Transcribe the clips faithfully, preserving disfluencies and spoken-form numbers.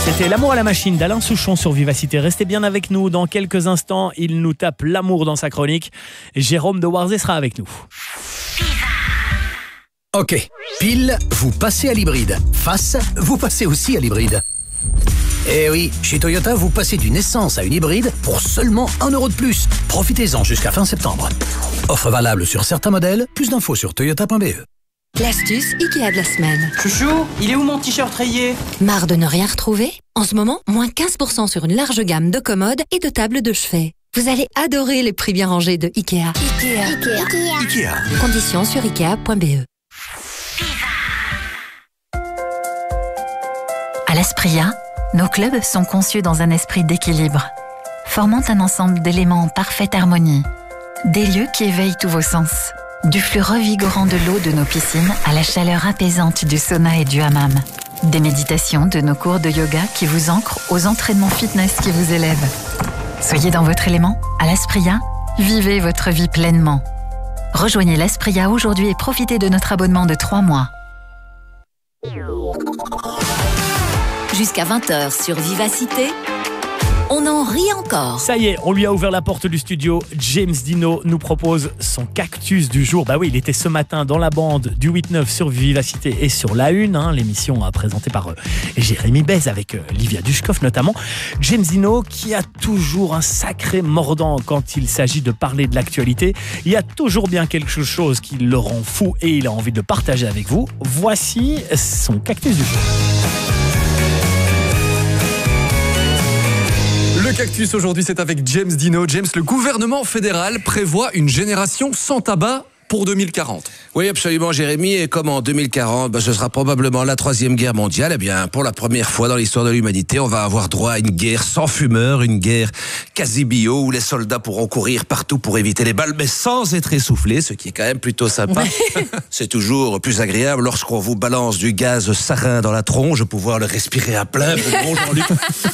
C'était L'amour à la machine d'Alain Souchon sur Vivacité. Restez bien avec nous. Dans quelques instants, il nous tape l'amour dans sa chronique. Jérôme de Warzé sera avec nous. Ok, pile, vous passez à l'hybride. Face, vous passez aussi à l'hybride. Eh oui, chez Toyota, vous passez d'une essence à une hybride pour seulement un euro de plus. Profitez-en jusqu'à fin septembre. Offre valable sur certains modèles. Plus d'infos sur toyota point b e. L'astuce Ikea de la semaine. Chouchou, il est où mon t-shirt rayé? Marre de ne rien retrouver? En ce moment, moins quinze pour cent sur une large gamme de commodes et de tables de chevet. Vous allez adorer les prix bien rangés de Ikea. Ikea. Ikea. Ikea. Conditions sur ikea point b e. À l'Aspria, nos clubs sont conçus dans un esprit d'équilibre, formant un ensemble d'éléments en parfaite harmonie. Des lieux qui éveillent tous vos sens. Du flux revigorant de l'eau de nos piscines à la chaleur apaisante du sauna et du hammam. Des méditations de nos cours de yoga qui vous ancrent aux entraînements fitness qui vous élèvent. Soyez dans votre élément, à l'Aspria, vivez votre vie pleinement. Rejoignez l'Aspria aujourd'hui et profitez de notre abonnement de trois mois. Jusqu'à vingt heures sur Vivacité, on en rit encore. Ça y est, on lui a ouvert la porte du studio. James Dino nous propose son cactus du jour. Bah oui, il était ce matin dans la bande du huit neuf sur Vivacité et sur La Une, hein, l'émission présentée par euh, Jérémy Bez avec euh, Livia Dushkov notamment. James Dino qui a toujours un sacré mordant quand il s'agit de parler de l'actualité. Il y a toujours bien quelque chose qui le rend fou et il a envie de partager avec vous. Voici son cactus du jour. Le cactus aujourd'hui, c'est avec James Dino. James, le gouvernement fédéral prévoit une génération sans tabac pour deux mille quarante. Oui, absolument, Jérémy. Et comme en deux mille quarante, ben, ce sera probablement la troisième guerre mondiale, eh bien, pour la première fois dans l'histoire de l'humanité, on va avoir droit à une guerre sans fumeurs, une guerre quasi bio, où les soldats pourront courir partout pour éviter les balles, mais sans être essoufflés, ce qui est quand même plutôt sympa. C'est toujours plus agréable lorsqu'on vous balance du gaz sarin dans la tronche, pouvoir le respirer à plein. Bon, Jean-Luc.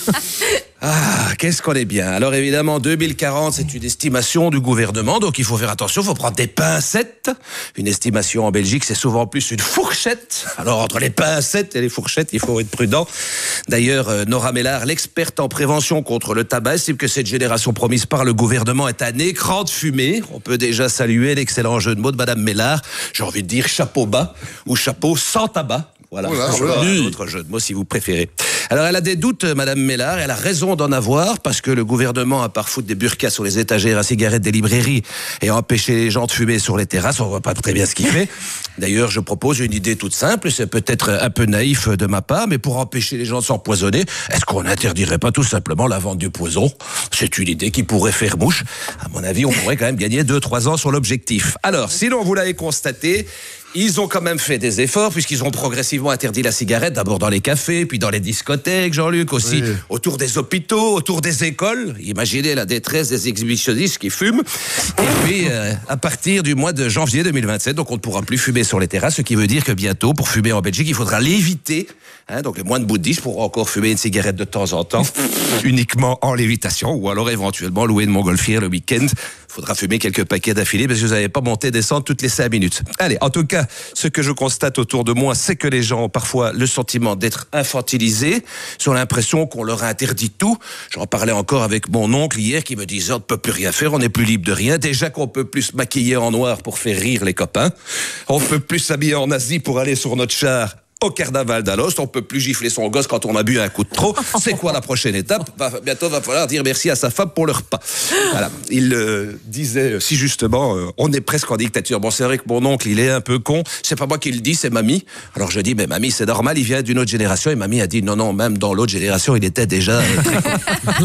Ah, qu'est-ce qu'on est bien. Alors évidemment, deux mille quarante, c'est une estimation du gouvernement, donc il faut faire attention, il faut prendre des pincettes. Une estimation en Belgique, c'est souvent plus une fourchette. Alors entre les pincettes et les fourchettes, il faut être prudent. D'ailleurs, euh, Nora Mellard, l'experte en prévention contre le tabac, estime que cette génération promise par le gouvernement est un écran de fumée. On peut déjà saluer l'excellent jeu de mots de Madame Mellard. J'ai envie de dire chapeau bas ou chapeau sans tabac. Voilà, voilà, voilà. Autre jeu de mots si vous préférez. Alors elle a des doutes, Madame Mellard, elle a raison d'en avoir, parce que le gouvernement, à part foutre des burkas sur les étagères à cigarettes des librairies et empêcher les gens de fumer sur les terrasses, on voit pas très bien ce qu'il fait. D'ailleurs, je propose une idée toute simple, c'est peut-être un peu naïf de ma part, mais pour empêcher les gens de s'empoisonner, est-ce qu'on n'interdirait pas tout simplement la vente du poison? C'est une idée qui pourrait faire mouche. À mon avis, on pourrait quand même gagner deux trois ans sur l'objectif. Alors, sinon, vous l'avez constaté, ils ont quand même fait des efforts puisqu'ils ont progressivement interdit la cigarette, d'abord dans les cafés, puis dans les discothèques, Jean-Luc, aussi oui. Autour des hôpitaux, autour des écoles. Imaginez la détresse des exhibitionnistes qui fument. Et puis, euh, à partir du mois de janvier deux mille vingt-sept, donc on ne pourra plus fumer sur les terrasses, ce qui veut dire que bientôt, pour fumer en Belgique, il faudra l'éviter. Hein, donc les moins de bouddhistes pourront encore fumer une cigarette de temps en temps, uniquement en lévitation, ou alors éventuellement louer une montgolfière le week-end. Il faudra fumer quelques paquets d'affilée parce que vous n'avez pas monté descendre toutes les cinq minutes. Allez, en tout cas, ce que je constate autour de moi, c'est que les gens ont parfois le sentiment d'être infantilisés, ils ont l'impression qu'on leur a interdit tout. J'en parlais encore avec mon oncle hier qui me disait on ne peut plus rien faire, on n'est plus libre de rien. Déjà qu'on peut plus se maquiller en noir pour faire rire les copains, on peut plus s'habiller en Asie pour aller sur notre char au carnaval d'Alost, on peut plus gifler son gosse quand on a bu un coup de trop. C'est quoi la prochaine étape? va, Bientôt va falloir dire merci à sa femme pour le repas. Voilà. Il euh, disait si justement euh, on est presque en dictature. Bon, c'est vrai que mon oncle il est un peu con. C'est pas moi qui le dis, c'est mamie. Alors je dis mais mamie c'est normal, il vient d'une autre génération. Et mamie a dit non non, même dans l'autre génération il était déjà euh, très con.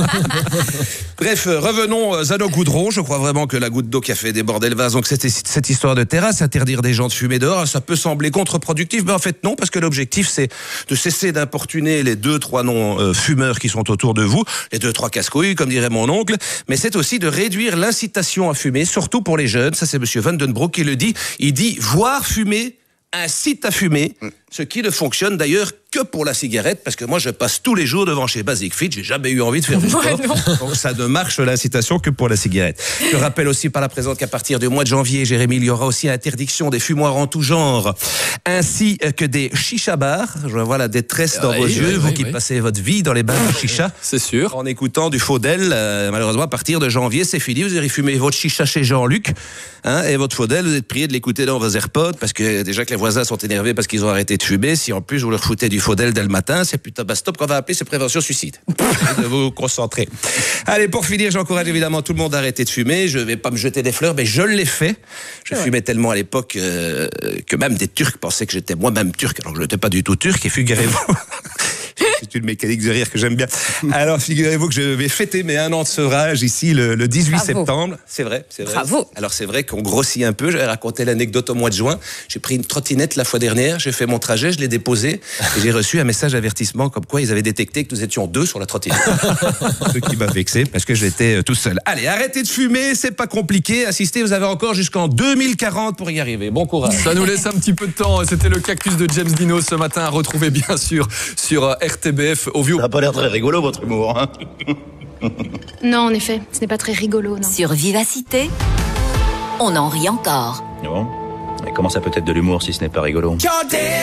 Bref, euh, revenons à nos goudrons. Je crois vraiment que la goutte d'eau qui a fait déborder le vase. Donc cette, cette histoire de terrasse, interdire des gens de fumer dehors, ça peut sembler contre-productif, mais en fait non, parce que l'objectif, c'est de cesser d'importuner les deux, trois non-fumeurs qui sont autour de vous, les deux, trois casse-couilles, comme dirait mon oncle, mais c'est aussi de réduire l'incitation à fumer, surtout pour les jeunes. Ça, c'est monsieur Van Den Broek qui le dit. Il dit, voir fumer incite à fumer, ce qui ne fonctionne d'ailleurs que pour la cigarette, parce que moi je passe tous les jours devant chez Basic Fit, j'ai jamais eu envie de faire du sport, Ouais, donc ça ne marche l'incitation que pour la cigarette. Je rappelle aussi par la présente qu'à partir du mois de janvier, Jérémy, il y aura aussi interdiction des fumoirs en tout genre, ainsi que des chicha bars. Je vois la détresse dans Oui, vos oui, yeux, oui, vous oui, qui oui. passez votre vie dans les bars de chicha. C'est sûr. En écoutant du Faudel, euh, malheureusement, à partir de janvier, c'est fini. Vous allez fumer votre chicha chez Jean-Luc, hein, et votre Faudel, vous êtes prié de l'écouter dans vos AirPods, parce que déjà que les voisins sont énervés parce qu'ils ont arrêté de fumer. Si en plus vous leur foutez du Faudel dès le matin, c'est putain, bah stop, qu'on va appeler, c'est prévention suicide. de vous concentrer. Allez, pour finir, j'encourage évidemment tout le monde à arrêter de fumer. Je vais pas me jeter des fleurs, mais je l'ai fait. Je fumais tellement à l'époque euh, que même des Turcs pensaient que j'étais moi-même turc, alors que je n'étais pas du tout turc. Et figurez-vous. C'est une mécanique de rire que j'aime bien. Alors, figurez-vous que je vais fêter mes un an de sevrage ici le, le dix-huit Bravo. septembre. C'est vrai, c'est vrai. Bravo. Alors, c'est vrai qu'on grossit un peu. J'avais raconté l'anecdote au mois de juin. J'ai pris une trottinette la fois dernière. J'ai fait mon trajet, je l'ai déposée. Et j'ai reçu un message d'avertissement comme quoi ils avaient détecté que nous étions deux sur la trottinette. Ce qui m'a vexé parce que j'étais euh, tout seul. Allez, arrêtez de fumer, c'est pas compliqué. Assistez, vous avez encore jusqu'en deux mille quarante pour y arriver. Bon courage. Ça nous laisse un petit peu de temps. C'était le cactus de James Dino ce matin à retrouver bien sûr sur R T B F au Vieux. Ça n'a pas l'air très rigolo votre humour, hein? Non, en effet, ce n'est pas très rigolo, non. Sur Vivacité, on en rit encore. Bon, mais comment ça peut être de l'humour si ce n'est pas rigolo?